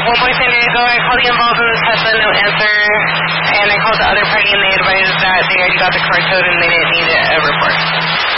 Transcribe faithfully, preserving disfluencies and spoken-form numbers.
one point San Diego, I called the involved in the Tesla, no answer, and I called the other party and they advised that they already got the card code and they didn't need a report.